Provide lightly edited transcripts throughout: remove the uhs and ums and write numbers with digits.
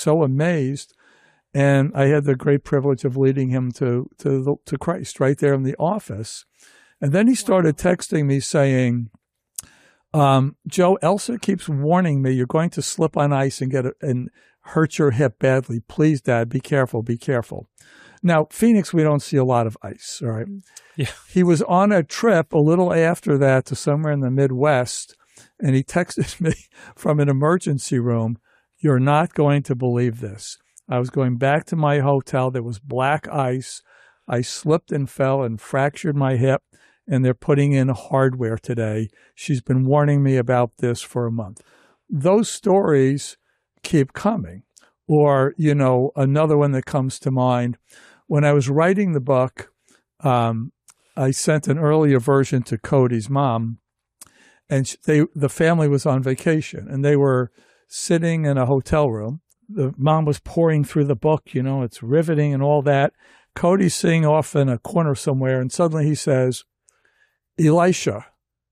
so amazed. And I had the great privilege of leading him to Christ right there in the office. And then he started texting me saying, Joe, Elsa keeps warning me you're going to slip on ice and hurt your hip badly. Please, Dad, be careful, be careful. Now, Phoenix, we don't see a lot of ice, all right? Yeah. He was on a trip a little after that to somewhere in the Midwest, and he texted me from an emergency room, "You're not going to believe this. I was going back to my hotel. There was black ice. I slipped and fell and fractured my hip, and they're putting in hardware today. She's been warning me about this for a month." Those stories keep coming. Or, another one that comes to mind, when I was writing the book, I sent an earlier version to Cody's mom, and the family was on vacation, and they were sitting in a hotel room. The mom was pouring through the book, it's riveting and all that. Cody's sitting off in a corner somewhere, and suddenly he says, Elisha.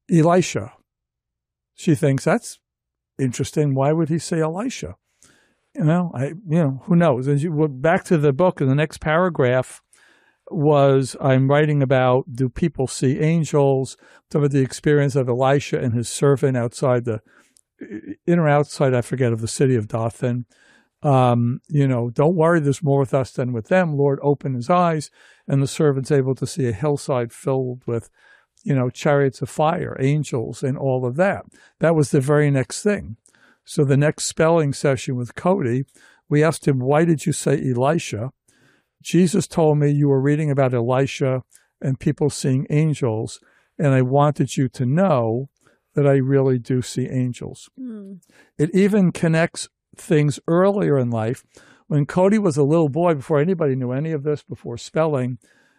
She thinks, that's interesting. Why would he say Elisha? Who knows? As you went back to the book, and the next paragraph was I'm writing about, do people see angels? Some of the experience of Elisha and his servant outside of the city of Dothan. Don't worry, there's more with us than with them. Lord, open his eyes, and the servant's able to see a hillside filled with, chariots of fire, angels, and all of that. That was the very next thing. So the next spelling session with Cody, we asked him, why did you say Elisha? Jesus told me you were reading about Elisha and people seeing angels, and I wanted you to know that I really do see angels. It even connects things earlier in life. When Cody was a little boy, before anybody knew any of this, before spelling,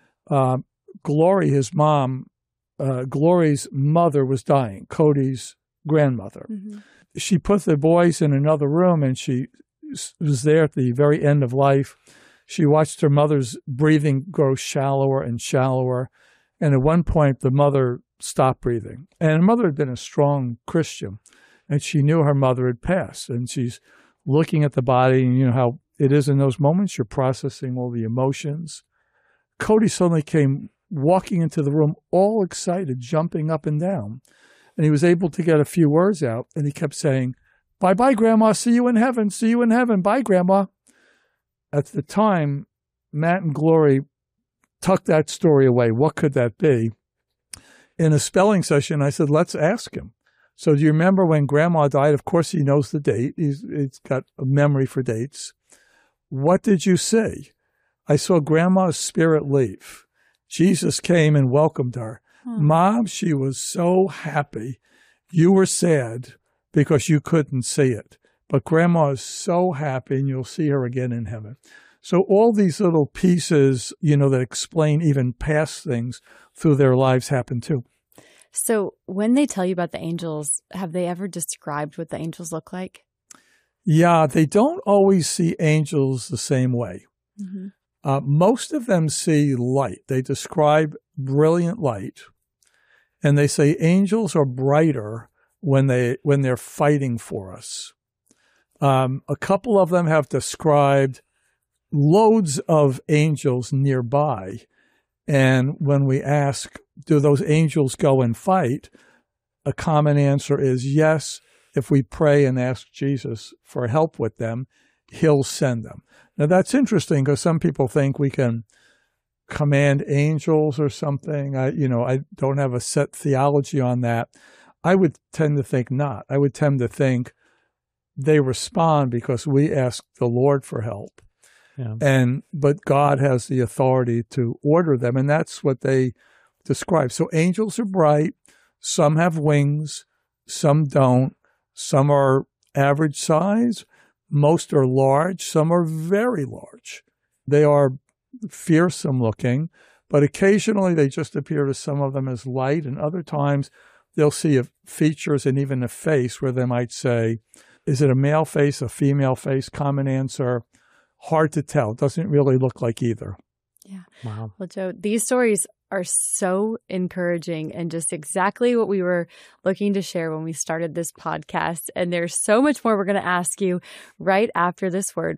Glory, his mom, Glory's mother was dying, Cody's grandmother. Mm-hmm. She put the boys in another room, and she was there at the very end of life. She watched her mother's breathing grow shallower and shallower. And at one point, the mother stopped breathing. And her mother had been a strong Christian, and she knew her mother had passed. And she's looking at the body, and how it is in those moments, you're processing all the emotions. Cody suddenly came walking into the room, all excited, jumping up and down. And he was able to get a few words out, and he kept saying, "Bye-bye, Grandma. See you in heaven. See you in heaven. Bye, Grandma." At the time, Matt and Glory tucked that story away. What could that be? In a spelling session, I said, let's ask him. So do you remember when Grandma died? Of course, he knows the date. He's got a memory for dates. What did you see? I saw Grandma's spirit leave. Jesus came and welcomed her. Mom, she was so happy. You were sad because you couldn't see it. But Grandma is so happy, and you'll see her again in heaven. So all these little pieces, that explain even past things through their lives happen too. So when they tell you about the angels, have they ever described what the angels look like? Yeah, they don't always see angels the same way. Mm-hmm. Most of them see light. They describe brilliant light, and they say angels are brighter when they're fighting for us. A couple of them have described loads of angels nearby, and when we ask, do those angels go and fight? A common answer is yes. If we pray and ask Jesus for help with them, he'll send them. Now, that's interesting because some people think we can command angels or something. I don't have a set theology on that. I would tend to think not. I would tend to think they respond because we ask the Lord for help. Yeah. But God has the authority to order them, and that's what they describe. So angels are bright. Some have wings. Some don't. Some are average size. Most are large. Some are very large. They are fearsome looking, but occasionally they just appear to some of them as light, and other times they'll see features and even a face where they might say, is it a male face, a female face? Common answer, hard to tell. Doesn't really look like either. Yeah. Wow. Well, Joe, these stories are so encouraging and just exactly what we were looking to share when we started this podcast. And there's so much more we're going to ask you right after this word